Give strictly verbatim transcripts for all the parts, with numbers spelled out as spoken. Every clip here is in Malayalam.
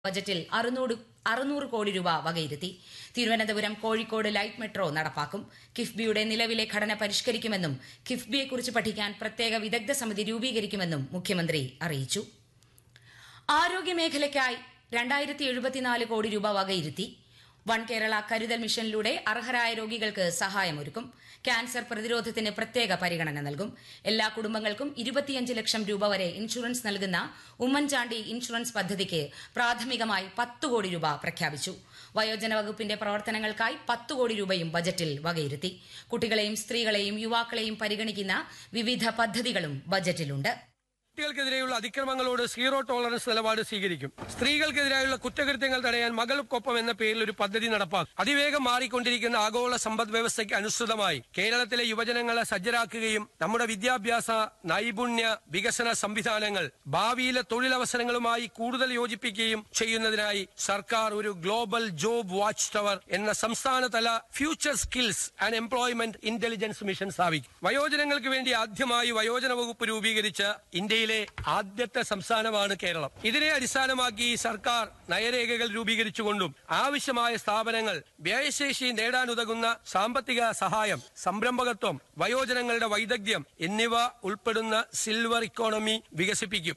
ബജറ്റിൽ അറുന്നൂറ് അറുന്നൂറ് കോടി രൂപ വകയിരുത്തി. തിരുവനന്തപുരം കോഴിക്കോട് ലൈറ്റ് മെട്രോ നടപ്പാക്കും. കിഫ്ബിയുടെ നിലവിലെ ഘടന പരിഷ്കരിക്കുമെന്നും കിഫ്ബിയെക്കുറിച്ച് പഠിക്കാൻ പ്രത്യേക വിദഗ്ധ സമിതി രൂപീകരിക്കുമെന്നും മുഖ്യമന്ത്രി അറിയിച്ചു. ആരോഗ്യമേഖലയ്ക്കായി രണ്ടായിരത്തി എഴുപത്തിനാല് കോടി രൂപ വകയിരുത്തി. വൺ കേരള കരുതൽ മിഷനിലൂടെ അർഹരായ രോഗികൾക്ക് സഹായമൊരുക്കും. ക്യാൻസർ പ്രതിരോധത്തിന് പ്രത്യേക പരിഗണന നൽകും. എല്ലാ കുടുംബങ്ങൾക്കും ഇരുപത്തിയഞ്ച് ലക്ഷം രൂപ വരെ ഇൻഷുറൻസ് നൽകുന്ന ഉമ്മൻചാണ്ടി ഇൻഷുറൻസ് പദ്ധതിക്ക് പ്രാഥമികമായി പത്ത് കോടി രൂപ പ്രഖ്യാപിച്ചു. വയോജന വകുപ്പിന്റെ പ്രവർത്തനങ്ങൾക്കായി പത്ത് കോടി രൂപയും ബജറ്റിൽ വകയിരുത്തി. കുട്ടികളെയും സ്ത്രീകളെയും യുവാക്കളെയും പരിഗണിക്കുന്ന വിവിധ പദ്ധതികളും ബജറ്റിലുണ്ട്. കുട്ടികൾക്കെതിരെയുള്ള അതിക്രമങ്ങളോട് സീറോ ടോളറൻസ് നിലപാട് സ്വീകരിക്കും. സ്ത്രീകൾക്കെതിരായുള്ള കുറ്റകൃത്യങ്ങൾ തടയാൻ മകൾക്കൊപ്പം എന്ന പേരിൽ ഒരു പദ്ധതി നടപ്പാക്കും. അതിവേഗം മാറിക്കൊണ്ടിരിക്കുന്ന ആഗോള സമ്പദ് വ്യവസ്ഥയ്ക്ക് അനുസൃതമായി കേരളത്തിലെ യുവജനങ്ങളെ സജ്ജരാക്കുകയും നമ്മുടെ വിദ്യാഭ്യാസ നൈപുണ്യ വികസന സംവിധാനങ്ങൾ ഭാവിയിലെ തൊഴിലവസരങ്ങളുമായി കൂടുതൽ യോജിപ്പിക്കുകയും ചെയ്യുന്നതിനായി സർക്കാർ ഒരു ഗ്ലോബൽ ജോബ് വാച്ച് ടവർ എന്ന സംസ്ഥാനതല future skills and employment intelligence mission സ്ഥാപിക്കും. വയോജനങ്ങൾക്ക് വേണ്ടി ആദ്യമായി വയോജന വകുപ്പ് രൂപീകരിച്ച ഇന്ത്യയിലെ ആദ്യത്തെ സംസ്ഥാനമാണ് കേരളം. ഇതിനെ അടിസ്ഥാനമാക്കി സർക്കാർ നയരേഖകൾ രൂപീകരിച്ചുകൊണ്ടും ആവശ്യമായ സ്ഥാപനങ്ങൾ, വ്യയശേഷി നേടാനുതകുന്ന സാമ്പത്തിക സഹായം, സംരംഭകത്വം, വയോജനങ്ങളുടെ വൈദഗ്ധ്യം എന്നിവ ഉൾപ്പെടുന്ന സിൽവർ ഇക്കോണമി വികസിപ്പിക്കും.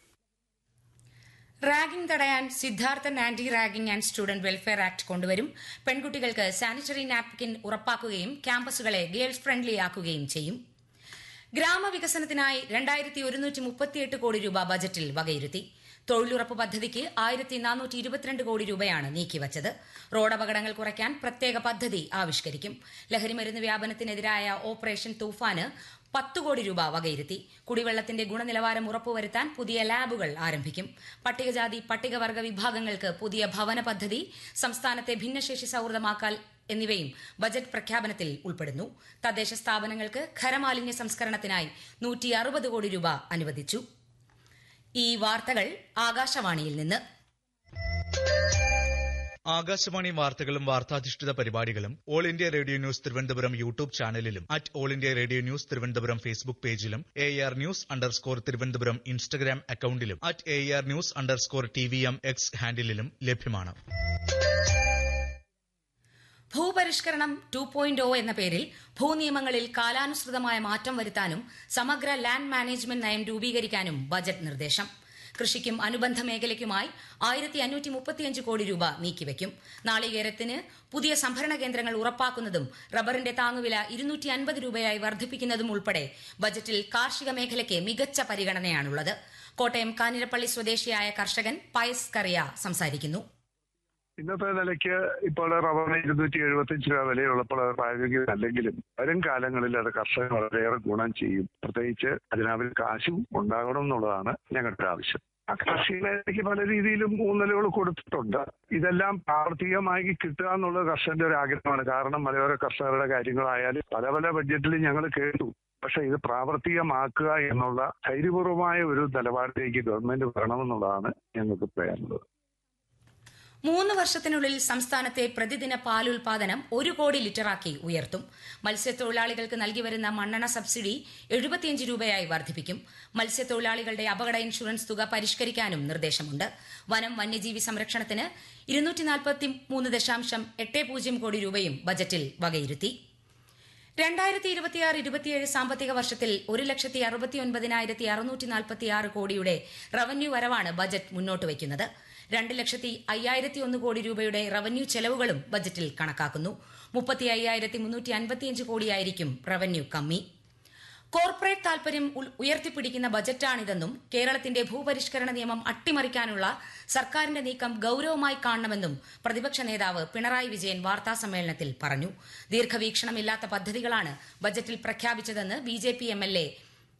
റാഗിംഗ് തടയാൻ Siddharthan anti ragging and student welfare act കൊണ്ടുവരും. പെൺകുട്ടികൾക്ക് സാനിറ്ററി നാപ്കിൻ ഉറപ്പാക്കുകയും ക്യാമ്പസുകളെ ഗേൾസ് ഫ്രണ്ട്ലി ആക്കുകയും ചെയ്യും. ഗ്രാമവികസനത്തിനായി രണ്ടായിരത്തി ഒരുന്നൂറ്റി മുപ്പത്തിയെട്ട് കോടി രൂപ ബജറ്റിൽ വകയിരുത്തി. തൊഴിലുറപ്പ് പദ്ധതിക്ക് ആയിരത്തി നാനൂറ്റി ഇരുപത്തിരണ്ട് കോടി രൂപയാണ് നീക്കിവച്ചത്. റോഡപകടങ്ങൾ കുറയ്ക്കാൻ പ്രത്യേക പദ്ധതി ആവിഷ്കരിക്കും. ലഹരിമരുന്ന് വ്യാപനത്തിനെതിരായ ഓപ്പറേഷൻ തൂഫാന് പത്ത് കോടി രൂപ വകയിരുത്തി. കുടിവെള്ളത്തിന്റെ ഗുണനിലവാരം ഉറപ്പുവരുത്താൻ പുതിയ ലാബുകൾ ആരംഭിക്കും. പട്ടികജാതി പട്ടികവർഗ വിഭാഗങ്ങൾക്ക് പുതിയ ഭവന പദ്ധതി, സംസ്ഥാനത്തെ ഭിന്നശേഷി സൌഹൃദമാക്കൽ എന്നിവയും ബജറ്റ് പ്രഖ്യാപനത്തിൽ ഉൾപ്പെടുന്നു. തദ്ദേശ സ്ഥാപനങ്ങൾക്ക് ഖരമാലിന്യ സംസ്കരണത്തിനായി നൂറ്റി അറുപത് കോടി രൂപ അനുവദിച്ചു. ഈ വാർത്തകൾ ആകാശവാണിയിൽ നിന്ന്. ആകാശവാണി വാർത്തകളും വാർത്താധിഷ്ഠിത പരിപാടികളും all India radio news Thiruvananthapuram YouTube ചാനലിലും at all India radio news Thiruvananthapuram Facebook പേജിലും A R news underscore Thiruvananthapuram Instagram അക്കൌണ്ടിലും at A R news underscore T V M X ഹാൻഡിലും ലഭ്യമാണ്. ഭൂപരിഷ്കരണം ടു പോയിന്റ് ഒ എന്ന പേരിൽ ഭൂനിയമങ്ങളിൽ കാലാനുസൃതമായ മാറ്റം വരുത്താനും സമഗ്ര ലാൻഡ് മാനേജ്മെന്റ് നയം രൂപീകരിക്കാനും ബജറ്റ് നിർദ്ദേശം. കൃഷിക്കും അനുബന്ധ മേഖലയ്ക്കുമായി ആയിരത്തി അഞ്ഞൂറ്റി മുപ്പത്തിയഞ്ച് കോടി രൂപ നീക്കിവയ്ക്കും. നാളികേരത്തിന് പുതിയ സംഭരണ കേന്ദ്രങ്ങൾ ഉറപ്പാക്കുന്നതും റബ്ബറിന്റെ താങ്ങുവില ഇരുന്നൂറ്റി അൻപത് രൂപയായി വർദ്ധിപ്പിക്കുന്നതും ഉൾപ്പെടെ ബജറ്റിൽ കാർഷിക മേഖലയ്ക്ക് മികച്ച പരിഗണനയാണുള്ളത്. കോട്ടയം കാഞ്ഞിരപ്പള്ളി സ്വദേശിയായ കർഷകൻ പയസ് കറിയ സംസാരിക്കുന്നു. ഇന്നത്തെ നിലയ്ക്ക് ഇപ്പോൾ റബ്ബറിന് ഇരുന്നൂറ്റി എഴുപത്തിയഞ്ച് രൂപ വിലയുള്ളപ്പോൾ അത് പ്രായോഗികമല്ലെങ്കിലും വരും കാലങ്ങളിൽ അത് കർഷകർ വളരെയേറെ ഗുണം ചെയ്യും. പ്രത്യേകിച്ച് അതിനാവിൽ കാശും ഉണ്ടാകണം എന്നുള്ളതാണ് ഞങ്ങളുടെ ആവശ്യം. ആ കർഷകർക്ക് പല രീതിയിലും ഊന്നലുകൾ കൊടുത്തിട്ടുണ്ട്. ഇതെല്ലാം പ്രാവർത്തികമായി കിട്ടുക എന്നുള്ളത് കർഷകന്റെ ഒരു ആഗ്രഹമാണ്. കാരണം മലയോര കർഷകരുടെ കാര്യങ്ങളായാലും പല പല ബഡ്ജറ്റിലും ഞങ്ങൾ കേട്ടു. പക്ഷെ ഇത് പ്രാവർത്തികമാക്കുക എന്നുള്ള ധൈര്യപൂർവമായ ഒരു നിലപാടിലേക്ക് ഗവൺമെന്റ് വരണമെന്നുള്ളതാണ് ഞങ്ങൾക്ക് പറയാനുള്ളത്. മൂന്ന് വർഷത്തിനുള്ളിൽ സംസ്ഥാനത്തെ പ്രതിദിന പാലുൽപാദനം ഒരു കോടി ലിറ്ററാക്കി ഉയർത്തും. മത്സ്യത്തൊഴിലാളികൾക്ക് നൽകിവരുന്ന മണ്ണെണ്ണ സബ്സിഡി എഴുപത്തിയഞ്ച് രൂപയായി വർദ്ധിപ്പിക്കും. മത്സ്യത്തൊഴിലാളികളുടെ അപകട ഇൻഷുറൻസ് തുക പരിഷ്കരിക്കാനും നിർദ്ദേശമുണ്ട്. വനം വന്യജീവി സംരക്ഷണത്തിന് ഇരുന്നൂറ്റി നാൽപ്പത്തി മൂന്ന് ദശാംശം എട്ട് പൂജ്യം കോടി രൂപയും ബജറ്റിൽ വകയിരുത്തി. രണ്ടായിരത്തി ഇരുപത്തിയാറ് ഇരുപത്തിയേഴ് സാമ്പത്തിക വർഷത്തിൽ ഒരു ലക്ഷത്തി അറുപത്തിയൊൻപതിനായിരത്തി അറുന്നൂറ്റി നാൽപ്പത്തിയാറ് കോടിയുടെ റവന്യൂ വരവാണ് ബജറ്റ് മുന്നോട്ട് വയ്ക്കുന്നത്. രണ്ട് ലക്ഷത്തി അയ്യായിരത്തി ഒന്ന് കോടി രൂപയുടെ റവന്യൂ ചെലവുകളും ബജറ്റിൽ കണക്കാക്കുന്നു. മുപ്പത്തി അയ്യായിരത്തി മുന്നൂറ്റി അൻപത്തിയഞ്ച് കോടിയായിരിക്കും റവന്യൂ കമ്മി. കോർപ്പറേറ്റ് താൽപര്യം ഉയർത്തിപ്പിടിക്കുന്ന ബജറ്റാണിതെന്നും കേരളത്തിന്റെ ഭൂപരിഷ്കരണ നിയമം അട്ടിമറിക്കാനുള്ള സർക്കാരിന്റെ നീക്കം ഗൌരവമായി കാണണമെന്നും പ്രതിപക്ഷ നേതാവ് പിണറായി വിജയൻ വാർത്താസമ്മേളനത്തിൽ പറഞ്ഞു. ദീർഘവീക്ഷണമില്ലാത്ത പദ്ധതികളാണ് ബജറ്റിൽ പ്രഖ്യാപിച്ചതെന്ന് B J P M L A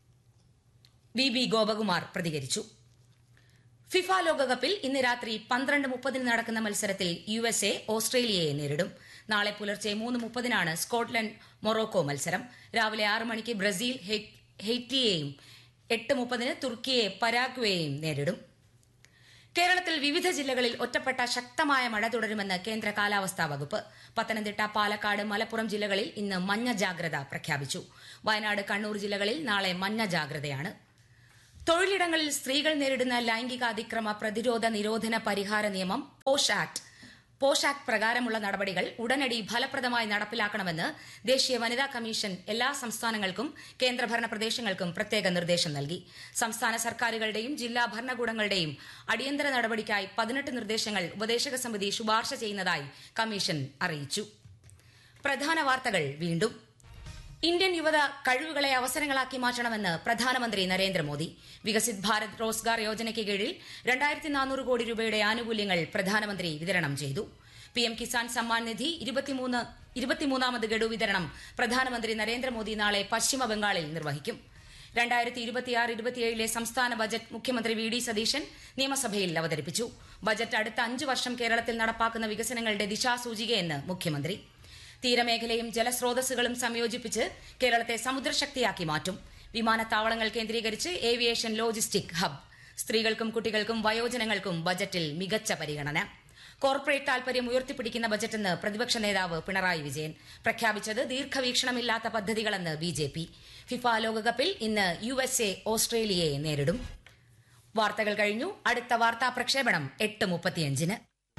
V B Gopakumar പ്രതികരിച്ചു. ഫിഫ ലോകകപ്പിൽ ഇന്ന് രാത്രി പന്ത്രണ്ട് മുപ്പതിന് നടക്കുന്ന മത്സരത്തിൽ യു എസ് എ ഓസ്ട്രേലിയയെ നേരിടും. നാളെ പുലർച്ചെ മൂന്ന് മുപ്പതിനാണ് സ്കോട്ട്ലൻഡ് മൊറോക്കോ മത്സരം. രാവിലെ ആറ് മണിക്ക് ബ്രസീൽ ഹെയ്റ്റിയെയും എട്ട് മുപ്പതിന് തുർക്കിയെ പരാഗ്വേയെയും നേരിടും. കേരളത്തിൽ വിവിധ ജില്ലകളിൽ ഒറ്റപ്പെട്ട ശക്തമായ മഴ തുടരുമെന്ന് കേന്ദ്ര കാലാവസ്ഥാ വകുപ്പ്. പത്തനംതിട്ട, പാലക്കാട്, മലപ്പുറം ജില്ലകളിൽ ഇന്ന് മഞ്ഞ ജാഗ്രത പ്രഖ്യാപിച്ചു. വയനാട്, കണ്ണൂർ ജില്ലകളിൽ നാളെ മഞ്ഞ ജാഗ്രതയാണ്. തൊഴിലിടങ്ങളിൽ സ്ത്രീകൾ നേരിടുന്ന ലൈംഗിക അതിക്രമ പ്രതിരോധ നിരോധന പരിഹാര നിയമം പോഷ് ആക്ട് പോഷ് ആക്ട് പ്രകാരമുള്ള നടപടികൾ ഉടനടി ഫലപ്രദമായി നടപ്പിലാക്കണമെന്ന് ദേശീയ വനിതാ കമ്മീഷൻ എല്ലാ സംസ്ഥാനങ്ങൾക്കും കേന്ദ്രഭരണ പ്രദേശങ്ങൾക്കും പ്രത്യേക നിർദ്ദേശം നൽകി. സംസ്ഥാന സർക്കാരുകളുടെയും ജില്ലാ ഭരണകൂടങ്ങളുടെയും അടിയന്തര നടപടിക്കായി പതിനെട്ട് നിർദ്ദേശങ്ങൾ ഉപദേശക സമിതി ശുപാർശ ചെയ്യുന്നതായി കമ്മീഷൻ അറിയിച്ചു. പ്രധാന വാർത്തകൾ വീണ്ടും. ഇന്ത്യൻ യുവത കഴിവുകളെ അവസരങ്ങളാക്കി മാറ്റണമെന്ന് പ്രധാനമന്ത്രി നരേന്ദ്രമോദി. വികസിത് ഭാരത് റോസ്ഗാർ യോജനയ്ക്ക് കീഴിൽ രണ്ടായിരത്തി നാനൂറ് കോടി രൂപയുടെ ആനുകൂല്യങ്ങൾ പ്രധാനമന്ത്രി വിതരണം ചെയ്തു. പിഎം കിസാൻ സമ്മാൻ നിധി ഇരുപത്തിമൂന്നാമത് ഗഡു വിതരണം പ്രധാനമന്ത്രി നരേന്ദ്രമോദി നാളെ പശ്ചിമ ബംഗാളിൽ നിർവഹിക്കും. രണ്ടായിരത്തി ഇരുപത്തിയാറ് ഇരുപത്തിയേഴിലെ സംസ്ഥാന ബജറ്റ് മുഖ്യമന്ത്രി വി ഡി സതീശൻ നിയമസഭയിൽ അവതരിപ്പിച്ചു. ബജറ്റ് അടുത്ത അഞ്ച് വർഷം കേരളത്തിൽ നടപ്പാക്കുന്ന വികസനങ്ങളുടെ ദിശാസൂചികയെന്ന് മുഖ്യമന്ത്രി. തീരമേഖലയും ജലസ്രോതസ്സുകളും സംയോജിപ്പിച്ച് കേരളത്തെ സമുദ്രശക്തിയാക്കി മാറ്റും. വിമാനത്താവളങ്ങൾ കേന്ദ്രീകരിച്ച് ഏവിയേഷൻ ലോജിസ്റ്റിക് ഹബ്. സ്ത്രീകൾക്കും കുട്ടികൾക്കും വയോജനങ്ങൾക്കും ബജറ്റിൽ മികച്ച പരിഗണന. കോർപ്പറേറ്റ് താൽപര്യം ഉയർത്തിപ്പിടിക്കുന്ന ബജറ്റെന്ന് പ്രതിപക്ഷ നേതാവ് പിണറായി വിജയൻ. പ്രഖ്യാപിച്ചത് ദീർഘവീക്ഷണമില്ലാത്ത പദ്ധതികളെന്ന് ബി ജെ പി. ഫിഫ ലോകകപ്പിൽ ഇന്ന് യു എസ് എ ഓസ്ട്രേലിയയെ നേരിടും. വാർത്തകൾ കഴിഞ്ഞു. അടുത്ത വാർത്താ പ്രക്ഷേപണം എട്ട് മുപ്പത്തിയഞ്ചിന്.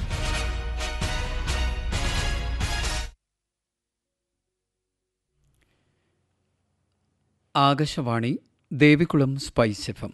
Akashvani Devikulam spice F M.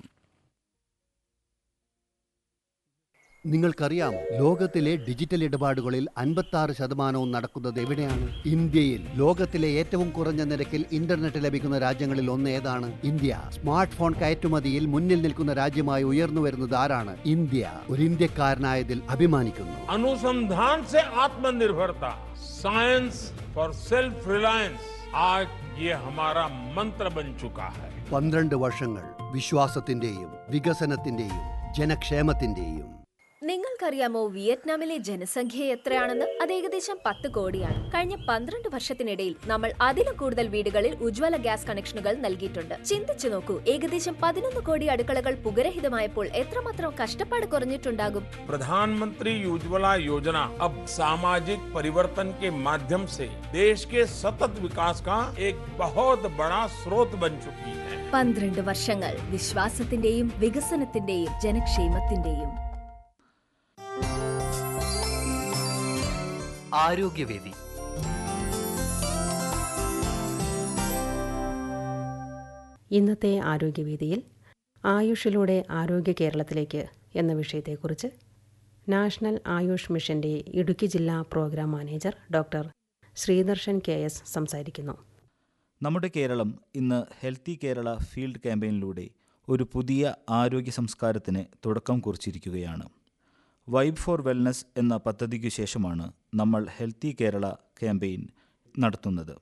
നിങ്ങൾക്കറിയാം, ലോകത്തിലെ ഡിജിറ്റൽ ഇടപാടുകളിൽ അൻപത്തി ആറ് ശതമാനവും നടക്കുന്നത് എവിടെയാണ്? ഇന്ത്യയിൽ. ലോകത്തിലെ ഏറ്റവും കുറഞ്ഞ നിരക്കിൽ ഇന്റർനെറ്റ് ലഭിക്കുന്ന രാജ്യങ്ങളിൽ ഒന്ന് ഏതാണ്? ഇന്ത്യ. സ്മാർട്ട് ഫോൺ കയറ്റുമതിയിൽ മുന്നിൽ നിൽക്കുന്ന രാജ്യമായി ഉയർന്നു വരുന്നത് ആരാണ്? ഇന്ത്യ. ഒരു ഇന്ത്യക്കാരനായതിൽ അഭിമാനിക്കുന്നു. അനുസന്ധാൻ സെ ആത്മനിർഭരത, science for self Reliance, Aaj Yeh ഹമാരാ Mantra ബൻ ചുകാ high. പന്ത്രണ്ട് വർഷങ്ങൾ വിശ്വാസത്തിന്റെയും വികസനത്തിന്റെയും ജനക്ഷേമത്തിന്റെയും. നിങ്ങൾക്കറിയാമോ വിയറ്റ്നാമിലെ ജനസംഖ്യ എത്രയാണെന്ന്? അത് ഏകദേശം പത്ത് കോടിയാണ്. കഴിഞ്ഞ പന്ത്രണ്ട് വർഷത്തിനിടയിൽ നമ്മൾ അതിലും കൂടുതൽ വീടുകളിൽ ഉജ്ജ്വല ഗ്യാസ് കണക്ഷനുകൾ നൽകിയിട്ടുണ്ട്. ചിന്തിച്ചു നോക്കൂ, ഏകദേശം പതിനൊന്ന് കോടി അടുക്കളകൾ പുകരഹിതമായപ്പോൾ എത്രമാത്രം കഷ്ടപ്പാട് കുറഞ്ഞിട്ടുണ്ടാകും. പ്രധാനമന്ത്രി ഉജ്ജ്വല യോജന अब सामाजिक परिवर्तन के माध्यम से देश के सतत विकास का एक बहुत बड़ा स्रोत बन चुकी है. പന്ത്രണ്ട് വർഷങ്ങൾ വിശ്വാസത്തിന്റെയും വികസനത്തിന്റെയും ജനക്ഷേമത്തിന്റെയും. ആരോഗ്യവേദി. ഇന്നത്തെ ആരോഗ്യവേദിയിൽ ആയുഷിലൂടെ ആരോഗ്യ കേരളത്തിലേക്ക് എന്ന വിഷയത്തെക്കുറിച്ച് നാഷണൽ ആയുഷ് മിഷന്റെ ഇടുക്കി ജില്ലാ programme manager doctor Sreedarshan K S സംസാരിക്കുന്നു. നമ്മുടെ കേരളം ഇന്ന് ഹെൽത്തി കേരള ഫീൽഡ് ക്യാമ്പയിനിലൂടെ ഒരു പുതിയ ആരോഗ്യ സംസ്കാരത്തിന് തുടക്കം കുറിച്ചിരിക്കുകയാണ്. വൈബ് ഫോർ വെൽനസ് എന്ന പദ്ധതിക്കു ശേഷമാണ് നമ്മൾ ഹെൽത്തി കേരള ക്യാമ്പയിൻ നടത്തുന്നത്.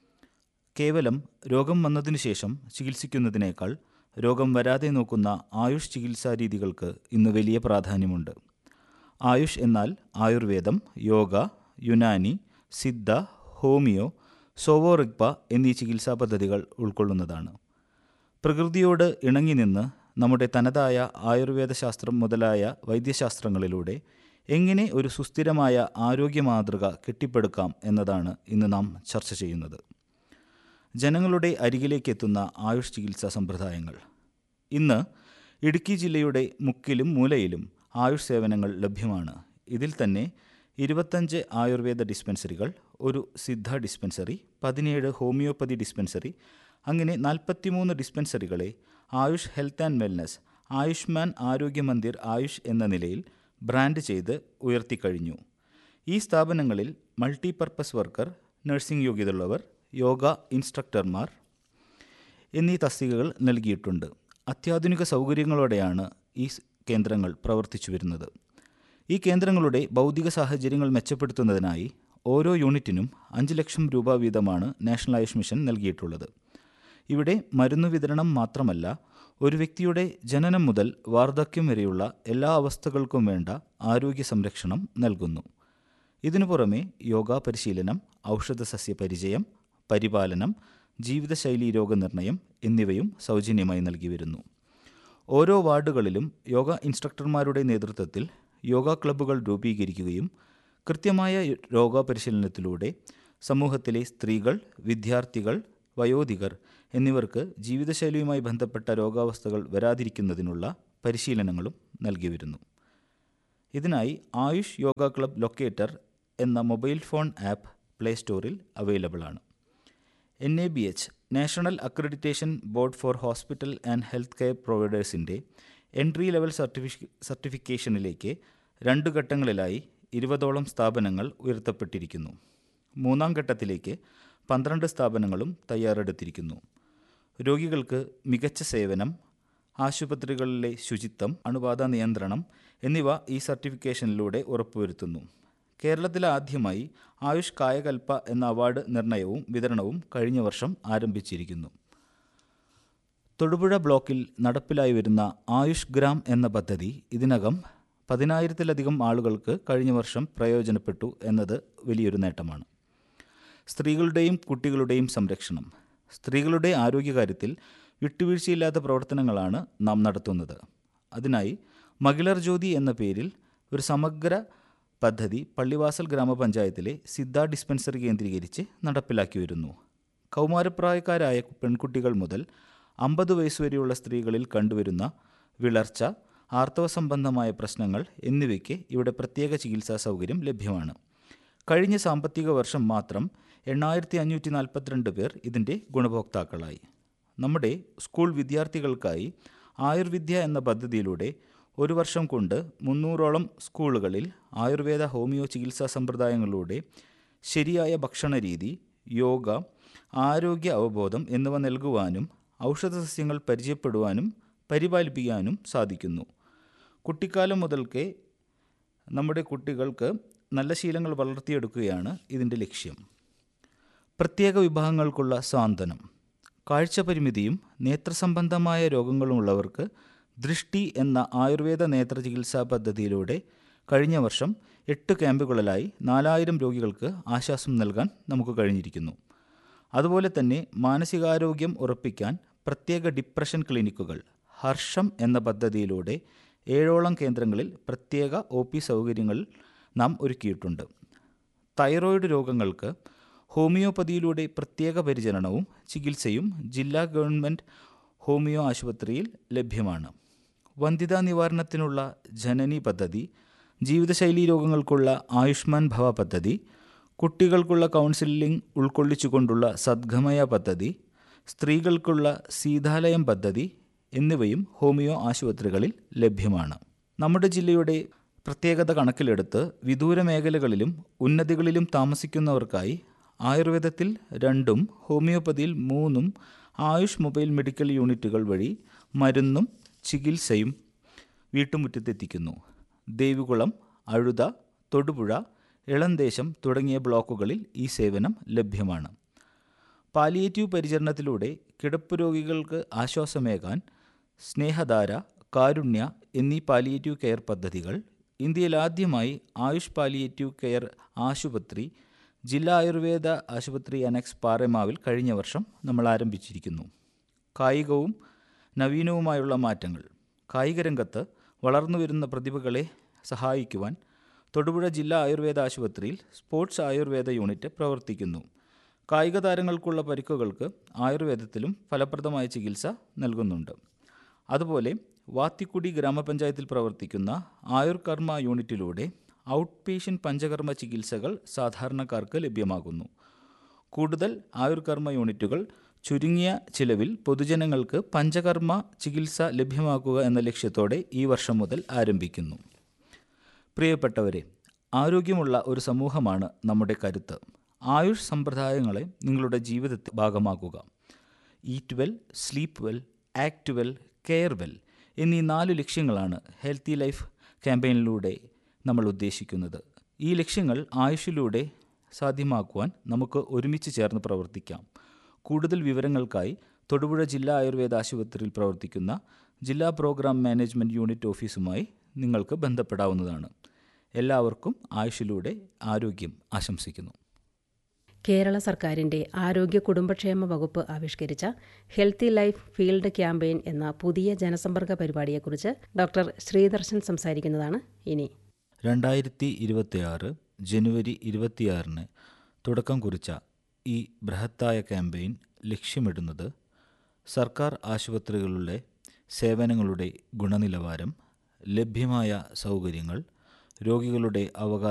കേവലം രോഗം വന്നതിനു ശേഷം ചികിത്സിക്കുന്നതിനേക്കാൾ രോഗം വരാതെ നോക്കുന്ന ആയുഷ് ചികിത്സാ രീതികൾക്ക് ഇന്ന് വലിയ പ്രാധാന്യമുണ്ട്. ആയുഷ് എന്നാൽ ആയുർവേദം, യോഗ, യുനാനി, സിദ്ധ, ഹോമിയോ, സോവോറിഗ്പ എന്നീ ചികിത്സാ പദ്ധതികൾ ഉൾക്കൊള്ളുന്നതാണ്. പ്രകൃതിയോട് ഇണങ്ങി നിന്ന് നമ്മുടെ തനതായ ആയുർവേദ ശാസ്ത്രം മുതലായ വൈദ്യശാസ്ത്രങ്ങളിലൂടെ എങ്ങനെ ഒരു സുസ്ഥിരമായ ആരോഗ്യ മാതൃക കെട്ടിപ്പടുക്കാം എന്നതാണ് ഇന്ന് നാം ചർച്ച ചെയ്യുന്നത്. ജനങ്ങളുടെ അരികിലേക്കെത്തുന്ന ആയുഷ് ചികിത്സാ സമ്പ്രദായങ്ങൾ. ഇന്ന് ഇടുക്കി ജില്ലയുടെ മുക്കിലും മൂലയിലും ആയുഷ് സേവനങ്ങൾ ലഭ്യമാണ്. ഇതിൽ തന്നെ ഇരുപത്തഞ്ച് ആയുർവേദ ഡിസ്പെൻസറികൾ, ഒരു സിദ്ധ ഡിസ്പെൻസറി, പതിനേഴ് ഹോമിയോപ്പതി ഡിസ്പെൻസറി, അങ്ങനെ നാൽപ്പത്തിമൂന്ന് ഡിസ്പെൻസറികളെ Ayush health and wellness, Ayushman ആരോഗ്യ മന്ദിർ ആയുഷ് എന്ന നിലയിൽ ബ്രാൻഡ് ചെയ്ത് ഉയർത്തിക്കഴിഞ്ഞു. ഈ സ്ഥാപനങ്ങളിൽ മൾട്ടിപർപ്പസ് വർക്കർ, നഴ്സിംഗ് യോഗ്യതയുള്ളവർ, യോഗ ഇൻസ്ട്രക്ടർമാർ എന്നീ തസ്തികകൾ നൽകിയിട്ടുണ്ട്. അത്യാധുനിക സൗകര്യങ്ങളോടെയാണ് ഈ കേന്ദ്രങ്ങൾ പ്രവർത്തിച്ചു വരുന്നത്. ഈ കേന്ദ്രങ്ങളുടെ ഭൗതിക സാഹചര്യങ്ങൾ മെച്ചപ്പെടുത്തുന്നതിനായി ഓരോ യൂണിറ്റിനും അഞ്ച് ലക്ഷം രൂപ വീതമാണ് നാഷണൽ ആയുഷ് മിഷൻ നൽകിയിട്ടുള്ളത്. ഇവിടെ മരുന്ന് വിതരണം മാത്രമല്ല, ഒരു വ്യക്തിയുടെ ജനനം മുതൽ വാർദ്ധക്യം വരെയുള്ള എല്ലാ അവസ്ഥകൾക്കും വേണ്ട ആരോഗ്യ സംരക്ഷണം നൽകുന്നു. ഇതിനു പുറമെ യോഗ പരിശീലനം, ഔഷധ സസ്യ പരിചയം, പരിപാലനം, ജീവിതശൈലി രോഗനിർണയം എന്നിവയും സൗജന്യമായി നൽകി വരുന്നു. ഓരോ വാർഡുകളിലും യോഗ ഇൻസ്ട്രക്ടർമാരുടെ നേതൃത്വത്തിൽ യോഗ ക്ലബ്ബുകൾ രൂപീകരിക്കുകയും കൃത്യമായ യോഗ പരിശീലനത്തിലൂടെ സമൂഹത്തിലെ സ്ത്രീകൾ, വിദ്യാർത്ഥികൾ, വയോധികർ എന്നിവർക്ക് ജീവിതശൈലിയുമായി ബന്ധപ്പെട്ട രോഗാവസ്ഥകൾ വരാതിരിക്കുന്നതിനുള്ള പരിശീലനങ്ങളും നൽകി വരുന്നു. ഇതിനായി ആയുഷ് യോഗ ക്ലബ് ലൊക്കേറ്റർ എന്ന മൊബൈൽ ഫോൺ ആപ്പ് പ്ലേ സ്റ്റോറിൽ അവൈലബിൾ ആണ്. N A B H national accreditation board for hospital and health care പ്രൊവൈഡേഴ്സിൻ്റെ entry level സർട്ടിഫി സർട്ടിഫിക്കേഷനിലേക്ക് രണ്ട് ഘട്ടങ്ങളിലായി ഇരുപതോളം സ്ഥാപനങ്ങൾ ഉയർത്തപ്പെട്ടിരിക്കുന്നു. മൂന്നാം ഘട്ടത്തിലേക്ക് പന്ത്രണ്ട് സ്ഥാപനങ്ങളും തയ്യാറെടുത്തിരിക്കുന്നു. രോഗികൾക്ക് മികച്ച സേവനം, ആശുപത്രികളിലെ ശുചിത്വം, അണുബാധ നിയന്ത്രണം എന്നിവ ഈ സർട്ടിഫിക്കേഷനിലൂടെ ഉറപ്പുവരുത്തുന്നു. കേരളത്തിൽ ആദ്യമായി ആയുഷ് കായകൽപ്പ എന്ന അവാർഡ് നിർണയവും വിതരണവും കഴിഞ്ഞ വർഷം ആരംഭിച്ചിരിക്കുന്നു. തൊടുപുഴ ബ്ലോക്കിൽ നടപ്പിലായി വരുന്ന ആയുഷ് ഗ്രാം എന്ന പദ്ധതി ഇതിനകം പതിനായിരത്തിലധികം ആളുകൾക്ക് കഴിഞ്ഞ വർഷം പ്രയോജനപ്പെട്ടു എന്നത് വലിയൊരു നേട്ടമാണ്. സ്ത്രീകളുടെയും കുട്ടികളുടെയും സംരക്ഷണം. സ്ത്രീകളുടെ ആരോഗ്യകാര്യത്തിൽ വിട്ടുവീഴ്ചയില്ലാത്ത പ്രവർത്തനങ്ങളാണ് നാം നടത്തുന്നത്. അതിനായി മഹിളർ ജ്യോതി എന്ന പേരിൽ ഒരു സമഗ്ര പദ്ധതി പള്ളിവാസൽ ഗ്രാമപഞ്ചായത്തിലെ സിദ്ധ ഡിസ്പെൻസറി കേന്ദ്രീകരിച്ച് നടപ്പിലാക്കി വരുന്നു. കൗമാരപ്രായക്കാരായ പെൺകുട്ടികൾ മുതൽ അമ്പത് വയസ്സുവരെയുള്ള സ്ത്രീകളിൽ കണ്ടുവരുന്ന വിളർച്ച, ആർത്തവ സംബന്ധമായ പ്രശ്നങ്ങൾ എന്നിവയ്ക്ക് ഇവിടെ പ്രത്യേക ചികിത്സാ സൗകര്യം ലഭ്യമാണ്. കഴിഞ്ഞ സാമ്പത്തിക വർഷം മാത്രം എണ്ണായിരത്തി അഞ്ഞൂറ്റി നാൽപ്പത്തിരണ്ട് പേർ ഇതിൻ്റെ ഗുണഭോക്താക്കളായി. നമ്മുടെ സ്കൂൾ വിദ്യാർത്ഥികൾക്കായി ആയുർവിദ്യ എന്ന പദ്ധതിയിലൂടെ ഒരു വർഷം കൊണ്ട് മുന്നൂറോളം സ്കൂളുകളിൽ ആയുർവേദ ഹോമിയോ ചികിത്സാ സമ്പ്രദായങ്ങളിലൂടെ ശരിയായ ഭക്ഷണരീതി, യോഗ, ആരോഗ്യ അവബോധം എന്നിവ നൽകുവാനും ഔഷധസസ്യങ്ങൾ പരിചയപ്പെടുവാനും പരിപാലിപ്പിക്കാനും സാധിക്കുന്നു. കുട്ടിക്കാലം മുതൽക്കേ നമ്മുടെ കുട്ടികൾക്ക് നല്ല ശീലങ്ങൾ വളർത്തിയെടുക്കുകയാണ് ഇതിൻ്റെ ലക്ഷ്യം. പ്രത്യേക വിഭാഗങ്ങൾക്കുള്ള സ്വാന്തനം. കാഴ്ചപരിമിതിയും നേത്രസംബന്ധമായ രോഗങ്ങളുമുള്ളവർക്ക് ദൃഷ്ടി എന്ന ആയുർവേദ നേത്ര ചികിത്സാ പദ്ധതിയിലൂടെ കഴിഞ്ഞ വർഷം എട്ട് ക്യാമ്പുകളിലായി നാലായിരം രോഗികൾക്ക് ആശ്വാസം നൽകാൻ നമുക്ക് കഴിഞ്ഞിരിക്കുന്നു. അതുപോലെ തന്നെ മാനസികാരോഗ്യം ഉറപ്പിക്കാൻ പ്രത്യേക ഡിപ്രഷൻ ക്ലിനിക്കുകൾ ഹർഷം എന്ന പദ്ധതിയിലൂടെ ഏഴോളം കേന്ദ്രങ്ങളിൽ പ്രത്യേക ഒ പി സൗകര്യങ്ങൾ നാം ഒരുക്കിയിട്ടുണ്ട്. തൈറോയിഡ് രോഗങ്ങൾക്ക് ഹോമിയോപ്പതിയിലൂടെ പ്രത്യേക പരിചരണവും ചികിത്സയും ജില്ലാ ഗവൺമെൻറ് ഹോമിയോ ആശുപത്രിയിൽ ലഭ്യമാണ്. വന്ധ്യതാ നിവാരണത്തിനുള്ള ജനനി പദ്ധതി, ജീവിതശൈലീ രോഗങ്ങൾക്കുള്ള ആയുഷ്മാൻ ഭവ പദ്ധതി, കുട്ടികൾക്കുള്ള കൗൺസിലിംഗ് ഉൾക്കൊള്ളിച്ചുകൊണ്ടുള്ള സദ്ഗമയ പദ്ധതി, സ്ത്രീകൾക്കുള്ള സീതാലയം പദ്ധതി എന്നിവയും ഹോമിയോ ആശുപത്രികളിൽ ലഭ്യമാണ്. നമ്മുടെ ജില്ലയുടെ പ്രത്യേകത കണക്കിലെടുത്ത് വിദൂര മേഖലകളിലും ഉന്നതികളിലും താമസിക്കുന്നവർക്കായി ആയുർവേദത്തിൽ രണ്ടും ഹോമിയോപ്പതിയിൽ മൂന്നും ആയുഷ് മൊബൈൽ മെഡിക്കൽ യൂണിറ്റുകൾ വഴി മരുന്നും ചികിത്സയും വീട്ടുമുറ്റത്തെത്തിക്കുന്നു. ദേവികുളം, അഴുത, തൊടുപുഴ, ഇളന്തേശം തുടങ്ങിയ ബ്ലോക്കുകളിൽ ഈ സേവനം ലഭ്യമാണ്. പാലിയേറ്റീവ് പരിചരണത്തിലൂടെ കിടപ്പ് രോഗികൾക്ക് ആശ്വാസമേകാൻ സ്നേഹധാര, കാരുണ്യ എന്നീ പാലിയേറ്റീവ് കെയർ പദ്ധതികൾ ഇന്ത്യയിൽ ആദ്യമായി ആയുഷ് പാലിയേറ്റീവ് കെയർ ആശുപത്രി ജില്ലാ ആയുർവേദ ആശുപത്രി അനക്സ് പാറേമാവിൽ കഴിഞ്ഞ വർഷം നമ്മൾ ആരംഭിച്ചിരിക്കുന്നു. കായികവും നവീനവുമായുള്ള മാറ്റങ്ങൾ. കായിക രംഗത്ത് വളർന്നുവരുന്ന പ്രതിഭകളെ സഹായിക്കുവാൻ തൊടുപുഴ ജില്ലാ ആയുർവേദ ആശുപത്രിയിൽ സ്പോർട്സ് ആയുർവേദ യൂണിറ്റ് പ്രവർത്തിക്കുന്നു. കായിക താരങ്ങൾക്കുള്ള പരിക്കുകൾക്ക് ആയുർവേദത്തിലും ഫലപ്രദമായ ചികിത്സ നൽകുന്നുണ്ട്. അതുപോലെ വാത്തിക്കുടി ഗ്രാമപഞ്ചായത്തിൽ പ്രവർത്തിക്കുന്ന ആയുർകർമ്മ യൂണിറ്റിലൂടെ ഔട്ട് പേഷ്യൻ്റ് പഞ്ചകർമ്മ ചികിത്സകൾ സാധാരണക്കാർക്ക് ലഭ്യമാകുന്നു. കൂടുതൽ ആയുർകർമ്മ യൂണിറ്റുകൾ ചുരുങ്ങിയ ചിലവിൽ പൊതുജനങ്ങൾക്ക് പഞ്ചകർമ്മ ചികിത്സ ലഭ്യമാക്കുക എന്ന ലക്ഷ്യത്തോടെ ഈ വർഷം മുതൽ ആരംഭിക്കുന്നു. പ്രിയപ്പെട്ടവരെ, ആരോഗ്യമുള്ള ഒരു സമൂഹമാണ് നമ്മുടെ കരുത്ത്. ആയുഷ് സമ്പ്രദായങ്ങളെ നിങ്ങളുടെ ജീവിതത്തിൽ ഭാഗമാക്കുക. Eat well, sleep well, act well, care well എന്നീ നാല് ലക്ഷ്യങ്ങളാണ് ഹെൽത്തി ലൈഫ് ക്യാമ്പയിനിലൂടെ നമ്മൾ ഉദ്ദേശിക്കുന്നത്. ഈ ലക്ഷ്യങ്ങൾ ആയുഷിലൂടെ സാധ്യമാക്കുവാൻ നമുക്ക് ഒരുമിച്ച് ചേർന്ന് പ്രവർത്തിക്കാം. കൂടുതൽ വിവരങ്ങൾക്കായി തൊടുപുഴ ജില്ലാ ആയുർവേദ ആശുപത്രിയിൽ പ്രവർത്തിക്കുന്ന ജില്ലാ പ്രോഗ്രാം മാനേജ്മെൻറ്റ് യൂണിറ്റ് ഓഫീസുമായി നിങ്ങൾക്ക് ബന്ധപ്പെടാവുന്നതാണ്. എല്ലാവർക്കും ആയുഷിലൂടെ ആരോഗ്യം ആശംസിക്കുന്നു. കേരള സർക്കാരിൻ്റെ ആരോഗ്യ കുടുംബക്ഷേമ വകുപ്പ് ആവിഷ്കരിച്ച ഹെൽത്തി ലൈഫ് ഫീൽഡ് ക്യാമ്പയിൻ എന്ന പുതിയ ജനസമ്പർക്ക പരിപാടിയെക്കുറിച്ച് ഡോക്ടർ ശ്രീദർശൻ സംസാരിക്കുന്നതാണ് ഇനി. രണ്ടായിരത്തി ഇരുപത്തിയാറ് ജനുവരി ഇരുപത്തിയാറിന് തുടക്കം കുറിച്ച ഈ ബൃഹത്തായ ക്യാമ്പയിൻ ലക്ഷ്യമിടുന്നത് സർക്കാർ ആശുപത്രികളിലെ സേവനങ്ങളുടെ ഗുണനിലവാരം, ലഭ്യമായ സൗകര്യങ്ങൾ, രോഗികളുടെ അവകാശ